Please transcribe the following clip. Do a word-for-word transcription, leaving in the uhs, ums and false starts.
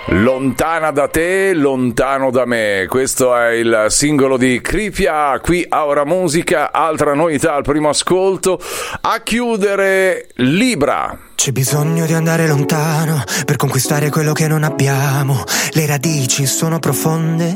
Lontana da te, lontano da me. Questo è il singolo di Cripia, qui a Ora Musica. Altra novità al primo ascolto. A chiudere Libra. C'è bisogno di andare lontano per conquistare quello che non abbiamo. Le radici sono profonde